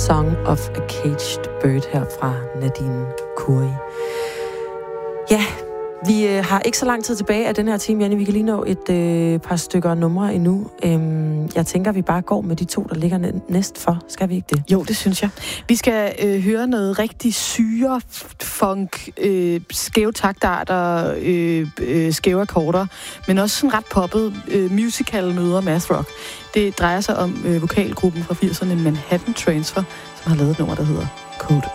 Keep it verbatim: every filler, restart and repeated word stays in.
Song of a Caged Bird her fra Nadine Kuri. Ja, vi øh, har ikke så lang tid tilbage af den her time, Janne. Vi kan lige nå et øh, par stykker numre endnu. Øhm, jeg tænker, vi bare går med de to, der ligger næst for. Skal vi ikke det? Jo, det synes jeg. Vi skal øh, høre noget rigtig syre, funk, øh, skæve taktarter, øh, øh, skæve akkorder, men også sådan ret poppet øh, musical møder math rock. Det drejer sig om øh, vokalgruppen fra firserne Manhattan Transfer, som har lavet et nummer, der hedder Code.